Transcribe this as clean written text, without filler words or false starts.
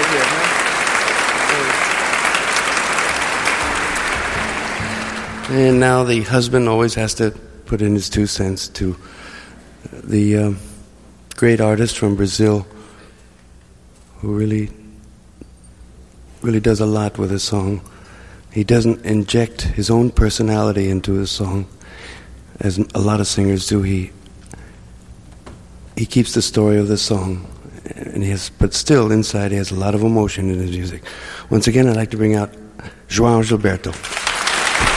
here, man. And now the husband always has to put in his 2 cents to the great artist from Brazil who really does a lot with his song. He doesn't inject his own personality into his song, as a lot of singers do. He keeps the story of the song, but still inside he has a lot of emotion in his music. Once again, I'd like to bring out João Gilberto.